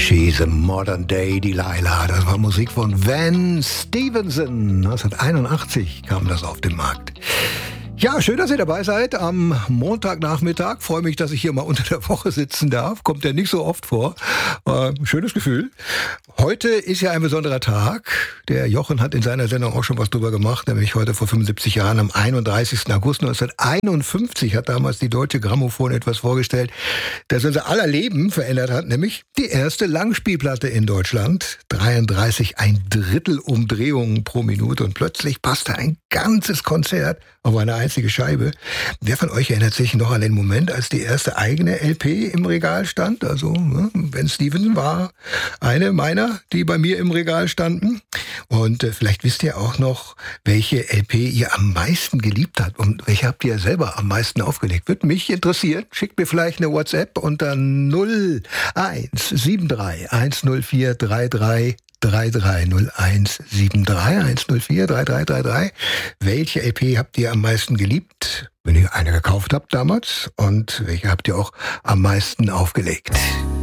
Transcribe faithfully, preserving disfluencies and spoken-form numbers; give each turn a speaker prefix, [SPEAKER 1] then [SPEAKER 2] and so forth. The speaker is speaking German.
[SPEAKER 1] She's a Modern Day Delilah. Das war Musik von Van Stevenson. neunzehnhunderteinundachtzig kam das auf den Markt. Ja, schön, dass ihr dabei seid am Montagnachmittag. Freue mich, dass ich hier mal unter der Woche sitzen darf. Kommt ja nicht so oft vor. Äh, schönes Gefühl. Heute ist ja ein besonderer Tag. Der Jochen hat in seiner Sendung auch schon was drüber gemacht, nämlich heute vor fünfundsiebzig Jahren, am einunddreißigsten August neunzehnhunderteinundfünfzig, hat damals die Deutsche Grammophon etwas vorgestellt, das unser aller Leben verändert hat, nämlich die erste Langspielplatte in Deutschland. dreiunddreißig, ein Drittel Umdrehungen pro Minute, und plötzlich passte ein ganzes Konzert auf eine einzige Scheibe. Wer von euch erinnert sich noch an den Moment, als die erste eigene L P im Regal stand? Also, ne, Van Stevenson war eine meiner, die bei mir im Regal standen. Und äh, vielleicht wisst ihr auch noch, welche L P ihr am meisten geliebt habt und welche habt ihr selber am meisten aufgelegt. Würde mich interessieren. Schickt mir vielleicht eine WhatsApp unter null eins sieben drei eins null vier drei drei drei drei null eins sieben drei eins null vier drei drei drei drei. Welche L P habt ihr am meisten geliebt, wenn ihr eine gekauft habt damals? Und welche habt ihr auch am meisten aufgelegt?